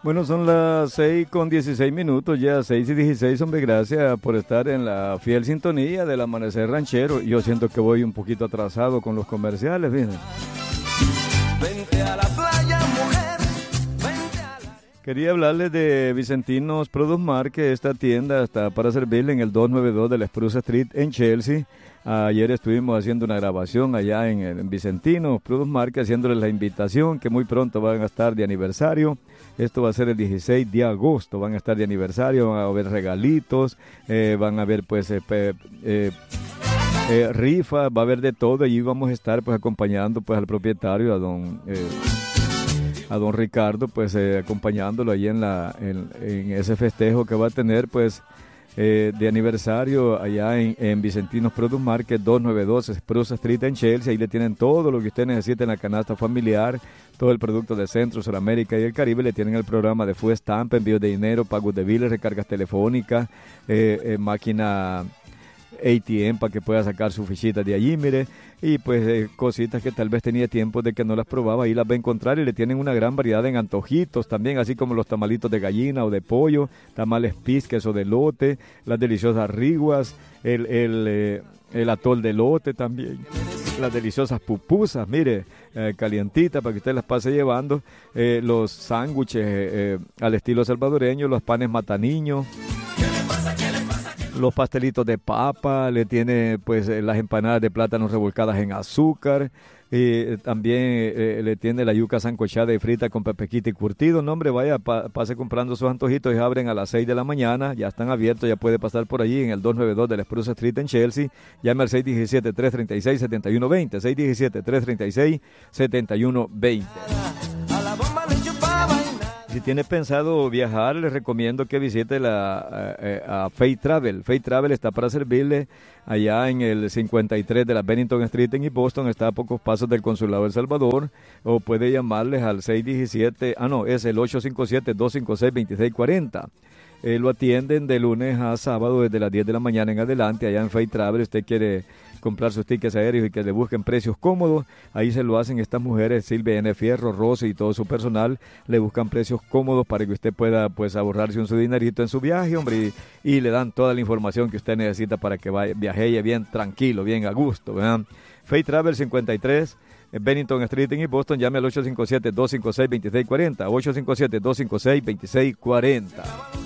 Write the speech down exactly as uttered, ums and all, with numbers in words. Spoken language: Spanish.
Bueno, son las seis con dieciséis minutos, ya seis y dieciséis, hombre, gracias por estar en la fiel sintonía del Amanecer Ranchero. Yo siento que voy un poquito atrasado con los comerciales, miren. Vente a la playa, mujer, vente a la... Quería hablarles de Vicentinos Produce Mart, que esta tienda está para servirle en el doscientos noventa y dos de la Spruce Street en Chelsea. Ayer estuvimos haciendo una grabación allá en, en Vicentinos Produce Mart, haciéndoles la invitación que muy pronto van a estar de aniversario. Esto va a ser el dieciséis de agosto, van a estar de aniversario, van a haber regalitos, eh, van a haber pues eh, pe, eh, eh, rifas, va a haber de todo. Y vamos a estar pues acompañando pues al propietario, a don eh, a don Ricardo, pues eh, acompañándolo ahí en, la, en, en ese festejo que va a tener pues Eh, de aniversario allá en, en Vicentinos Produce Mart, que es doscientos noventa y dos Spruce Street en Chelsea. Ahí le tienen todo lo que usted necesita en la canasta familiar, todo el producto de Centro, Sudamérica y el Caribe. Le tienen el programa de Food Stamp, envíos de dinero, pagos de biles, recargas telefónicas, eh, eh, máquina A T M para que pueda sacar sus fichitas de allí, mire, y pues eh, cositas que tal vez tenía tiempo de que no las probaba, ahí las va a encontrar. Y le tienen una gran variedad en antojitos también, así como los tamalitos de gallina o de pollo, tamales pis, queso de lote, las deliciosas riguas, el, el, eh, el atol de lote también, las deliciosas pupusas, mire, eh, calientitas para que usted las pase llevando, eh, los sándwiches eh, eh, al estilo salvadoreño, los panes mataniños, los pastelitos de papa, le tiene pues las empanadas de plátano revolcadas en azúcar, y también eh, le tiene la yuca sancochada y frita con pepequita y curtido. No, hombre, vaya, pa, pase comprando sus antojitos. Y abren a las seis de la mañana, ya están abiertos, ya puede pasar por allí en el doscientos noventa y dos de la Spruce Street en Chelsea. Llame al seis uno siete, tres tres seis, siete uno dos cero, seis uno siete, tres tres seis, siete uno dos cero. Si tiene pensado viajar, les recomiendo que visite la, eh, a Faith Travel. Faith Travel está para servirle allá en el cincuenta y tres de la Bennington Street en East Boston. Está a pocos pasos del Consulado de El Salvador. O puede llamarles al seis uno siete, ah no, es el ocho cinco siete, dos cinco seis, dos seis cuatro cero. Eh, lo atienden de lunes a sábado desde las diez de la mañana en adelante. Allá en Faith Travel, usted quiere comprar sus tickets aéreos y que le busquen precios cómodos, ahí se lo hacen estas mujeres, Silvia N. Fierro, Rosy y todo su personal, le buscan precios cómodos para que usted pueda pues ahorrarse un su dinerito en su viaje, hombre, y, y le dan toda la información que usted necesita para que vaya, viaje bien tranquilo, bien a gusto, ¿verdad? Faith Travel cincuenta y tres, Bennington Street en Boston. Llame al ocho cinco siete, dos cinco seis, dos seis cuatro cero, ocho cinco siete, dos cinco seis, dos seis cuatro cero.